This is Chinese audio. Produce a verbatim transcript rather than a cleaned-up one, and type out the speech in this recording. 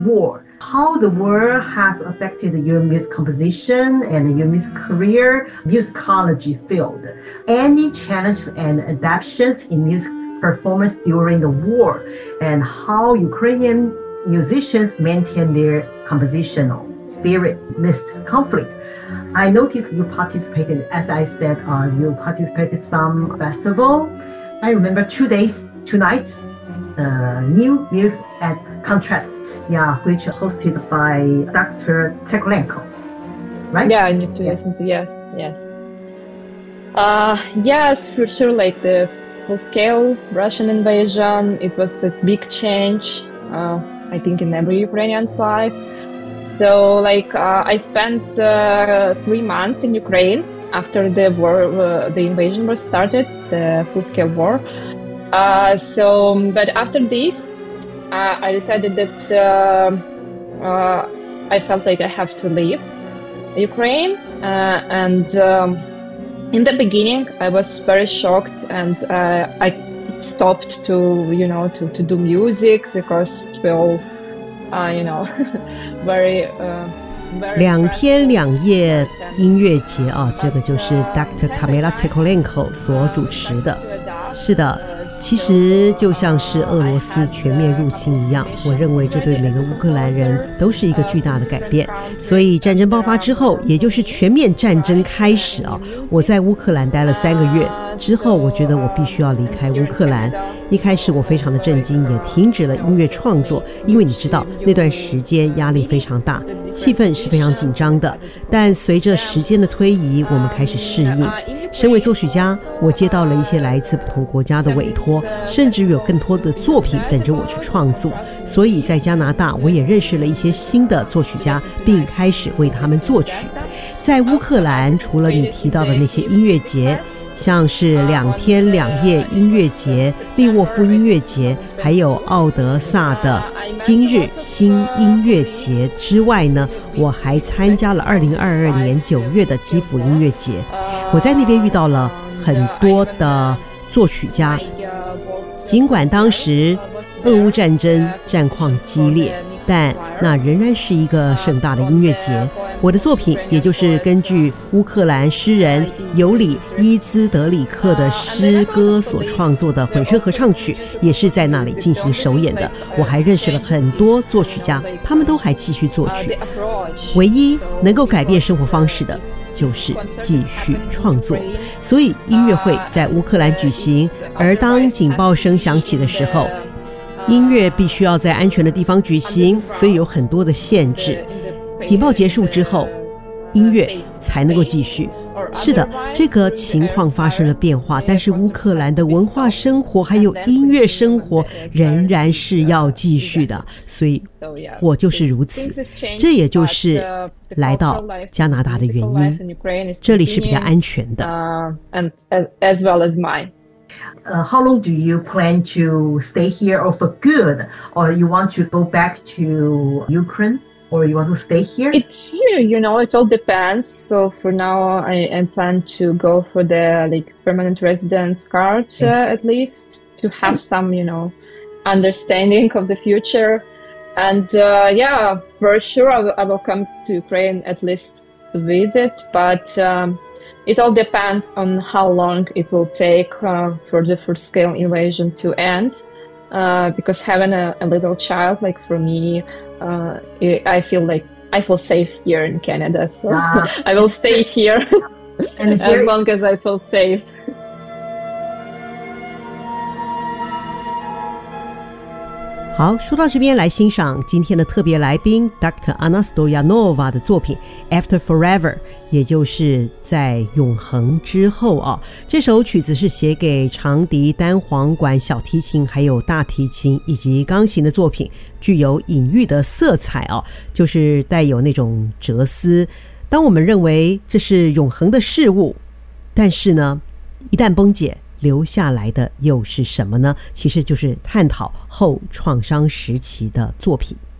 war, how the war has affected your music composition and your music career, musicology field, any challenge and adaptations in music performance during the war, and how Ukrainian musicians maintain their compositional spirit amidst conflict. I noticed you participated, as I said, uh, you participated some festival. I remember two days, two nights, uh, new music at Contrast, yeah, which hosted by Doctor Tseklenko, right? Yeah, I need to yeah. listen to, yes, yes. Uh, yes, for sure, like the full-scale Russian invasion, it was a big change, uh, I think, in every Ukrainian's life. So, like, uh, I spent uh, three months in Ukraine after the war, uh, the invasion was started, the full-scale war. Uh, so, but after this, uh, I decided that uh, uh, I felt like I have to leave Ukraine. Uh, and um, in the beginning, I was very shocked, and uh, I stopped to, you know, to, to do music because we all, uh, you know, very, uh, very 两天两夜音乐节啊，这个就是 Doctor Kamila Tseklenko 所主持的。是的，其实就像是俄罗斯全面入侵一样，我认为这对每个乌克兰人都是一个巨大的改变。所以战争爆发之后，也就是全面战争开始啊，我在乌克兰待了三个月之后，我觉得我必须要离开乌克兰。一开始我非常的震惊，也停止了音乐创作，因为你知道那段时间压力非常大，气氛是非常紧张的。但随着时间的推移，我们开始适应。身为作曲家，我接到了一些来自不同国家的委托，甚至有更多的作品等着我去创作。所以在加拿大，我也认识了一些新的作曲家，并开始为他们作曲。在乌克兰，除了你提到的那些音乐节，像是两天两夜音乐节、利沃夫音乐节，还有奥德萨的今日新音乐节之外呢，我还参加了二零二二年九月的基辅音乐节。我在那边遇到了很多的作曲家，尽管当时俄乌战争战况激烈，但那仍然是一个盛大的音乐节。我的作品也就是根据乌克兰诗人尤里伊兹德里克的诗歌所创作的混声合唱曲，也是在那里进行首演的。我还认识了很多作曲家，他们都还继续作曲。唯一能够改变生活方式的就是继续创作，所以音乐会在乌克兰举行，而当警报声响起的时候，音乐必须要在安全的地方举行，所以有很多的限制。警报结束之后，音乐才能够继续。是的，这个情况发生了变化，但是乌克兰的文化生活还有音乐生活仍然是要继续的，所以我就是如此。这也就是来到加拿大的原因，这里是比较安全的。 And as well as mine. Uh, how long do you plan to stay here or for good? Or you want to go back to Ukraine? Or you want to stay here? It's here, you know, it all depends. So for now, I, I plan to go for the like permanent residence card, uh, at least to have some, you know, understanding of the future. And uh, yeah, for sure, I will, I will come to Ukraine at least to visit. But um, it all depends on how long it will take uh, for the full-scale invasion to end. Uh, because having a, a little child, like for me, uh, I feel like I feel safe here in Canada, so ah. I will stay here and as long as I feel safe. 好，说到这边来欣赏今天的特别来宾 Doctor Anna Stoyanova 的作品 After Forever， 也就是在永恒之后啊。这首曲子是写给长笛、单簧管、小提琴还有大提琴以及钢琴的作品，具有隐喻的色彩啊，就是带有那种哲思。当我们认为这是永恒的事物，但是呢，一旦崩解，留下来的又是什么呢？其实就是探讨后创伤时期的作品。